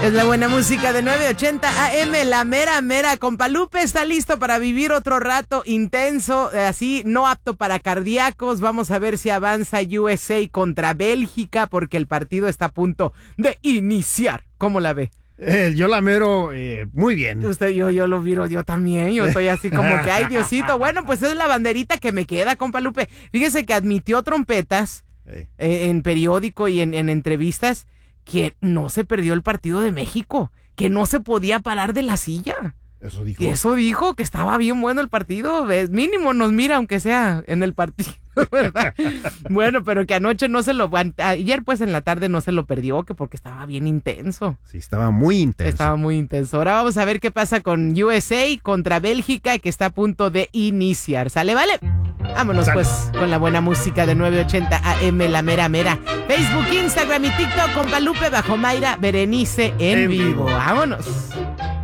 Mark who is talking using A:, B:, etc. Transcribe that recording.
A: Es la buena música de 980 AM, la mera mera. Compa Lupe está listo para vivir otro rato intenso, así no apto para cardíacos. Vamos a ver si avanza USA contra Bélgica, porque el partido está a punto de iniciar. ¿Cómo la ve?
B: Yo la mero muy bien.
A: Usted, yo lo miro, yo también. Yo estoy así como que, ay, Diosito. Bueno, pues es la banderita que me queda, compa Lupe. Fíjese que admitió trompetas en periódico y en entrevistas que no se perdió el partido de México, que no se podía parar de la silla. Eso dijo, que estaba bien bueno el partido. Mínimo nos mira, aunque sea en el partido, ¿verdad? Bueno, pero que anoche ayer pues en la tarde no se lo perdió, que porque estaba bien intenso.
B: Sí, estaba muy intenso.
A: Estaba muy intenso. Ahora vamos a ver qué pasa con USA contra Bélgica, que está a punto de iniciar. ¿Sale, vale? Vámonos pues con la buena música de 980 AM, la mera mera. Facebook, Instagram y TikTok, compa Lupe bajo Mayra Berenice en vivo. Vámonos.